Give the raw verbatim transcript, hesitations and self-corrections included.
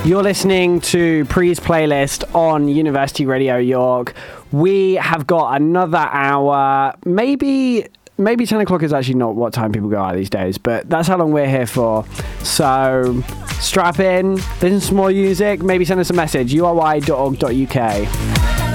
You're listening to Pre's playlist on University Radio York. We have got another hour. Maybe maybe ten o'clock is actually not what time people go out these days, but that's how long we're here for. So strap in, listen to some more music, maybe send us a message, u r y dot org dot u k.